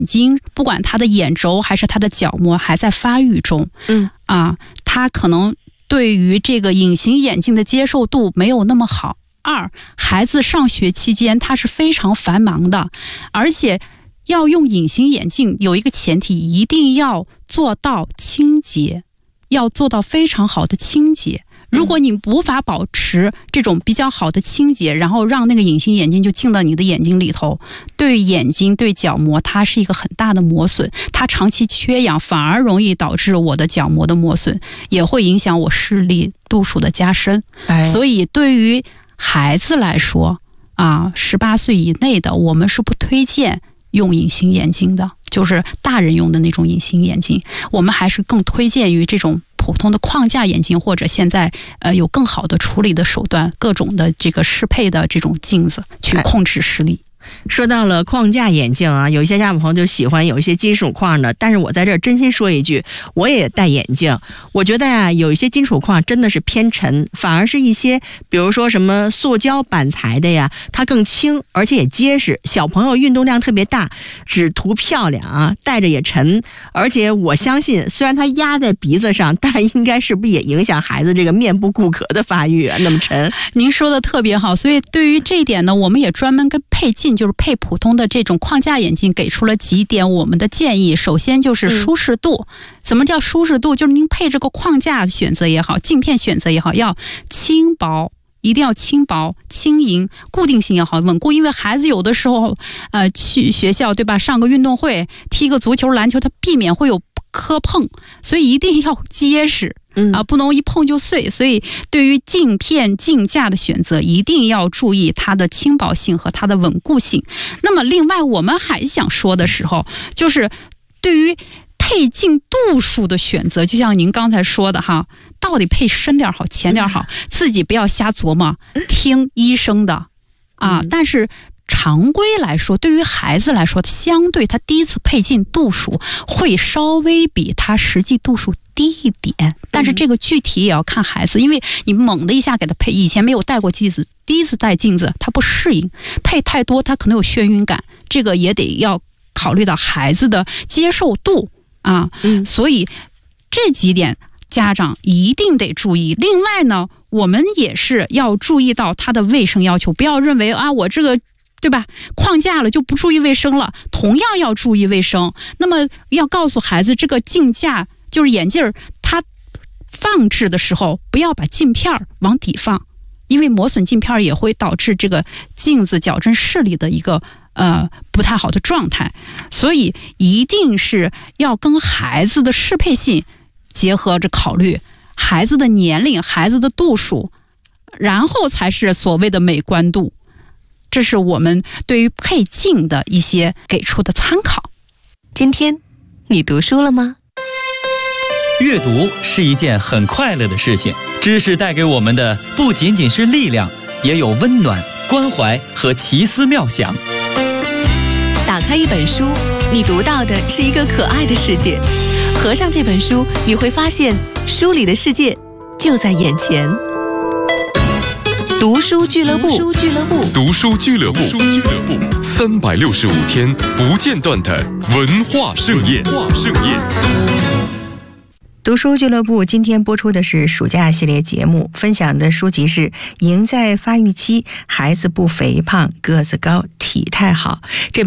睛，不管他的眼轴还是他的角膜还在发育中，他可能对于这个隐形眼镜的接受度没有那么好。二，孩子上学期间他是非常繁忙的，而且要用隐形眼镜有一个前提，一定要做到清洁，要做到非常好的清洁。如果你无法保持这种比较好的清洁，然后让那个隐形眼镜就进到你的眼睛里头，对眼睛对角膜它是一个很大的磨损，它长期缺氧反而容易导致我的角膜的磨损，也会影响我视力度数的加深。所以对于孩子来说18岁以内的我们是不推荐用隐形眼镜的，就是大人用的那种隐形眼镜，我们还是更推荐于这种普通的框架眼镜，或者现在有更好的处理的手段，各种的这个适配的这种镜子去控制视力。 说到了框架眼镜有一些家长朋友就喜欢有一些金属框的，但是我在这儿真心说一句，我也戴眼镜，我觉得有一些金属框真的是偏沉，反而是一些比如说什么塑胶板材的它更轻，而且也结实，小朋友运动量特别大，只图漂亮戴着也沉，而且我相信虽然它压在鼻子上，但应该是不是也影响孩子这个面部骨骼的发育那么沉。 您说的特别好，所以对于这一点呢，我们也专门跟配镜，就是配普通的这种框架眼镜给出了几点我们的建议。首先就是舒适度。怎么叫舒适度？就是您配这个框架选择也好，镜片选择也好，要轻薄，一定要轻薄轻盈，固定性也好稳固。因为孩子有的时候去学校对吧，上个运动会踢个足球篮球，他避免会有磕碰，所以一定要结实不能一碰就碎。所以对于镜片镜架的选择一定要注意它的轻薄性和它的稳固性。那么另外我们还想说的时候，就是对于配镜度数的选择，就像您刚才说的到底配深点好浅点好，自己不要瞎琢磨，听医生的但是常规来说，对于孩子来说，相对他第一次配镜度数会稍微比他实际度数低一点，但是这个具体也要看孩子，因为你猛的一下给他配，以前没有戴过镜子，第一次戴镜子他不适应，配太多他可能有眩晕感，这个也得要考虑到孩子的接受度所以这几点家长一定得注意。另外呢，我们也是要注意到他的卫生要求，不要认为我这个对吧框架了就不注意卫生了，同样要注意卫生。那么要告诉孩子，这个镜架就是眼镜它放置的时候不要把镜片往底放，因为磨损镜片也会导致这个镜子矫正视力的一个不太好的状态。所以一定是要跟孩子的适配性结合着考虑，孩子的年龄孩子的度数，然后才是所谓的美观度。这是我们对于配镜的一些给出的参考。 今天你读书了吗？ 阅读是一件很快乐的事情，知识带给我们的不仅仅是力量，也有温暖、关怀和奇思妙想。 打开一本书，你读到的是一个可爱的世界；合上这本书，你会发现书里的世界就在眼前。读书俱乐部 ，365天不间断的文化盛宴。 读书俱乐部今天播出的是暑假系列节目，分享的书籍是《赢在发育期，孩子不肥胖，个子高，体态好》。这本